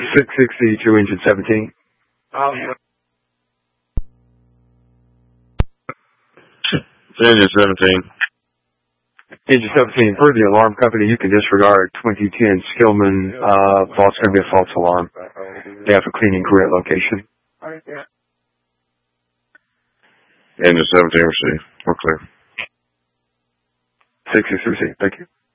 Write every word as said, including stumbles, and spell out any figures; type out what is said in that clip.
six sixty-two, engine seventeen. Um, Engine seventeen. Engine seventeen, per the alarm company, you can disregard twenty ten Skillman, uh, false, going to be a false alarm. They have a cleaning crew at location. Engine seventeen, receive. We're clear. six six three, thank you.